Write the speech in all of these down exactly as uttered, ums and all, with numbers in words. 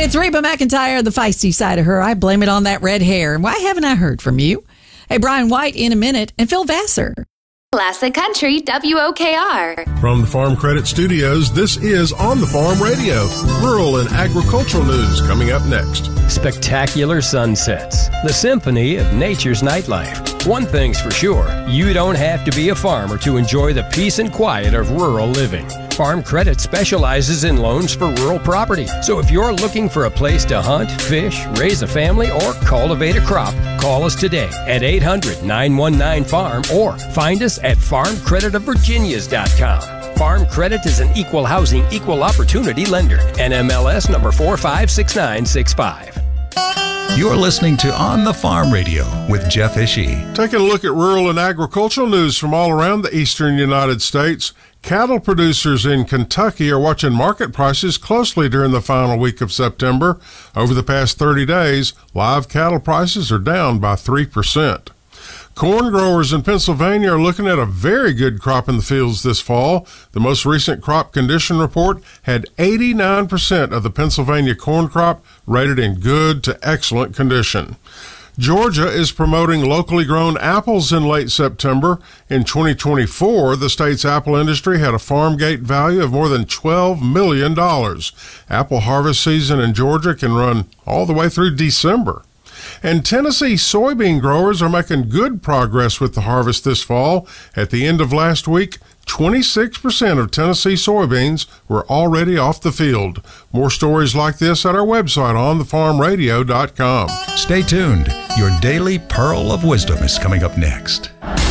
It's Reba McEntire, the feisty side of her. I blame it on that red hair. And why haven't I heard from you? Hey, Brian White in a minute, and Phil Vassar. Classic Country W O K R. From the Farm Credit Studios, this is On the Farm Radio. Rural and agricultural news coming up next. Spectacular sunsets. The symphony of nature's nightlife. One thing's for sure, you don't have to be a farmer to enjoy the peace and quiet of rural living. Farm Credit specializes in loans for rural property. So if you're looking for a place to hunt, fish, raise a family, or cultivate a crop, call us today at eight hundred, nine one nine, farm or find us at farm credit of virginias dot com. Farm Credit is an equal housing, equal opportunity lender. N M L S number four five six nine six five. You're listening to On the Farm Radio with Jeff Ishii. Taking a look at rural and agricultural news from all around the eastern United States. Cattle producers in Kentucky are watching market prices closely during the final week of September. Over the past thirty days, live cattle prices are down by three percent. Corn growers in Pennsylvania are looking at a very good crop in the fields this fall. The most recent crop condition report had eighty-nine percent of the Pennsylvania corn crop rated in good to excellent condition. Georgia is promoting locally grown apples in late September. In twenty twenty-four, the state's apple industry had a farm gate value of more than twelve million dollars. Apple harvest season in Georgia can run all the way through December. And Tennessee soybean growers are making good progress with the harvest this fall. At the end of last week, twenty-six percent of Tennessee soybeans were already off the field. More stories like this at our website on the farm radio dot com. Stay tuned. Your daily pearl of wisdom is coming up next.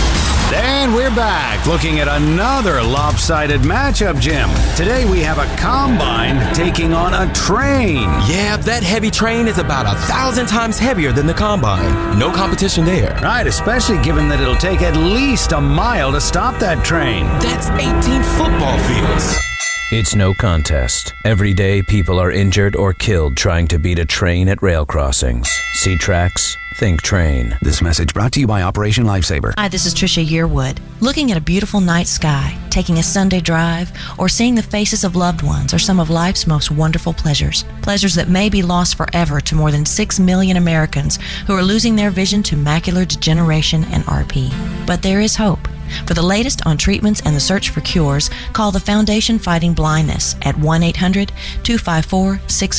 And we're back looking at another lopsided matchup, Jim. Today we have a combine taking on a train. Yeah, that heavy train is about a thousand times heavier than the combine. No competition there. Right, especially given that it'll take at least a mile to stop that train. That's eighteen football fields. It's no contest. Every day people are injured or killed trying to beat a train at rail crossings. See tracks, think train. This message brought to you by Operation Lifesaver. Hi, this is Trisha Yearwood. Looking at a beautiful night sky, taking a Sunday drive, or seeing the faces of loved ones are some of life's most wonderful pleasures. Pleasures that may be lost forever to more than six million Americans who are losing their vision to macular degeneration and R P. But there is hope. For the latest on treatments and the search for cures, call the Foundation Fighting Blindness at one eight hundred, two five four, six